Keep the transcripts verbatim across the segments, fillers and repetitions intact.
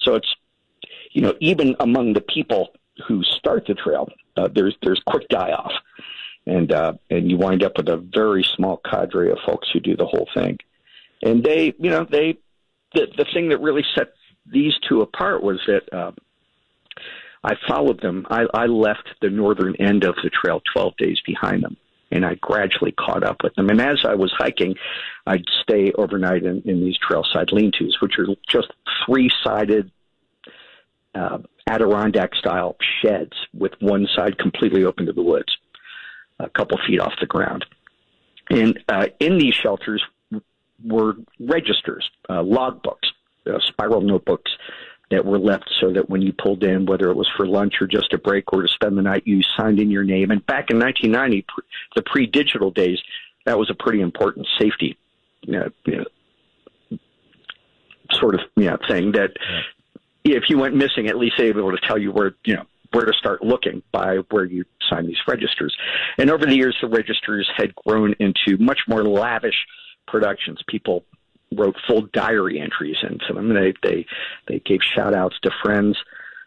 So it's, you know, even among the people who start the trail, uh, there's there's quick die-off. And uh, and you wind up with a very small cadre of folks who do the whole thing. And they, you know, they the, the thing that really set these two apart was that uh, I followed them. I, I left the northern end of the trail twelve days behind them, and I gradually caught up with them. And as I was hiking, I'd stay overnight in, in these trailside lean-tos, which are just three-sided uh, Adirondack-style sheds with one side completely open to the woods, a couple feet off the ground. And uh, in these shelters were registers, uh, log books, uh, spiral notebooks that were left so that when you pulled in, whether it was for lunch or just a break or to spend the night, you signed in your name. And back in nineteen ninety, the pre-digital days, that was a pretty important safety you know, you know, sort of you know, thing that yeah. if you went missing, at least they were able to tell you where, you know, where to start looking by where you sign these registers. And over the years, the registers had grown into much more lavish productions. People wrote full diary entries into them. They they they gave shout outs to friends.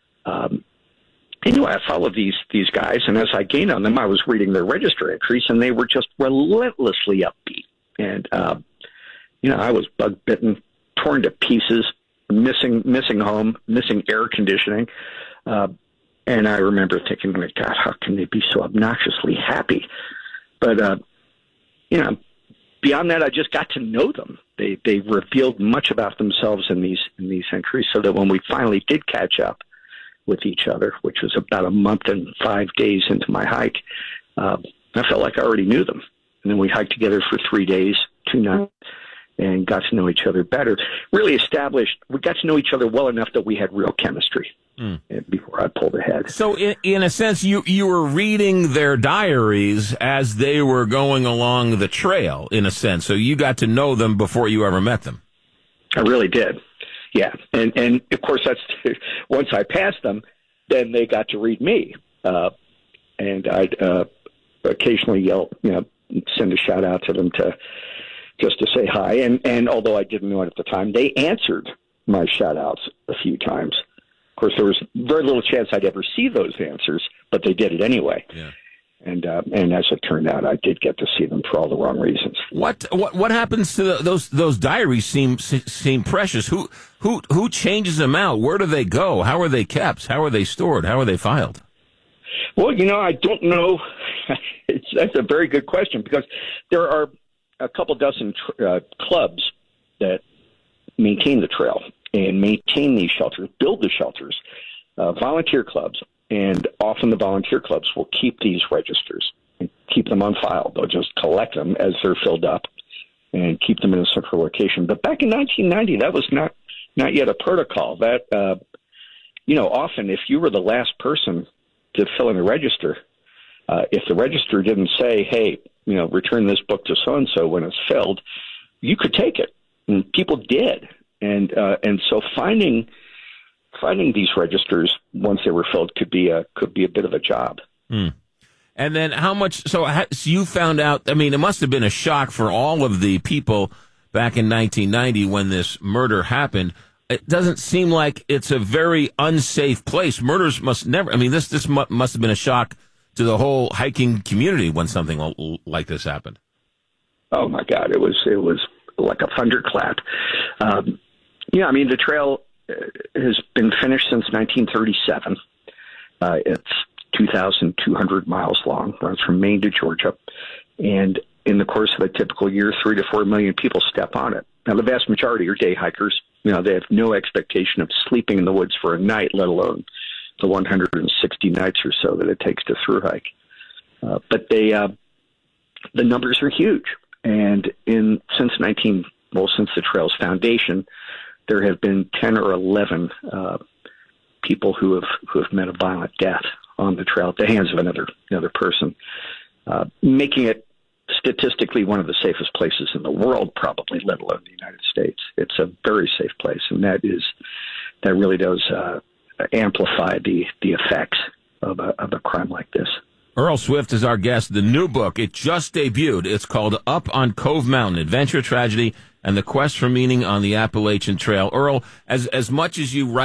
Um, anyway, I followed these these guys, and as I gained on them, I was reading their register entries, and they were just relentlessly upbeat. And uh, you know, I was bug bitten, torn to pieces, missing missing home, missing air conditioning. Uh, and I remember thinking, "My God, how can they be so obnoxiously happy?" But uh, you know. Beyond that, I just got to know them. They they revealed much about themselves in these in these entries, so that when we finally did catch up with each other, which was about a month and five days into my hike, uh, I felt like I already knew them. And then we hiked together for three days, two nights, and got to know each other better. Really established, we got to know each other well enough that we had real chemistry. Mm. Before I pulled ahead. So, in, in a sense, you, you were reading their diaries as they were going along the trail, in a sense. So you got to know them before you ever met them. I really did. Yeah. And, and of course, that's once I passed them, then they got to read me. Uh, and I'd uh, occasionally yell, you know, send a shout out to them to just to say hi. And, and although I didn't know it at the time, they answered my shout outs a few times. Of course, there was very little chance I'd ever see those answers, but they did it anyway. Yeah. And uh, and as it turned out, I did get to see them for all the wrong reasons. What what what happens to the, those those diaries? Seem seem precious. Who who who changes them out? Where do they go? How are they kept? How are they stored? How are they filed? Well, you know, I don't know. it's, that's a very good question, because there are a couple dozen tr- uh, clubs that maintain the trail and maintain these shelters, build the shelters, uh, volunteer clubs. And often the volunteer clubs will keep these registers and keep them on file. They'll just collect them as they're filled up and keep them in a central location. But back in nineteen ninety, that was not, not yet a protocol. That, uh, you know, often if you were the last person to fill in a register, uh, if the register didn't say, hey, you know, return this book to so-and-so when it's filled, you could take it. And people did. And uh, and so finding finding these registers once they were filled could be a could be a bit of a job. Mm. And then how much? So, ha, so you found out. I mean, it must have been a shock for all of the people back in nineteen ninety when this murder happened. It doesn't seem like it's a very unsafe place. Murders must never. I mean, this this mu- must have been a shock to the whole hiking community when something l- like this happened. Oh my God! It was it was like a thunderclap. Um, Yeah, I mean, the trail has been finished since nineteen thirty-seven. Uh, it's two thousand two hundred miles long, runs from Maine to Georgia. And in the course of a typical year, three to four million people step on it. Now, the vast majority are day hikers. You know, they have no expectation of sleeping in the woods for a night, let alone the one hundred sixty nights or so that it takes to through hike. Uh, but they, uh, the numbers are huge. And in since nineteen, well, since the trail's foundation, there have been ten or eleven uh, people who have who have met a violent death on the trail at the hands of another another person, uh, making it statistically one of the safest places in the world, probably, let alone the United States. It's a very safe place, and that is that really does uh, amplify the the effects of a of a crime like this. Earl Swift is our guest. The new book, it just debuted. It's called Up on Cove Mountain, Adventure, Tragedy, and the Quest for Meaning on the Appalachian Trail. Earl, as as much as you write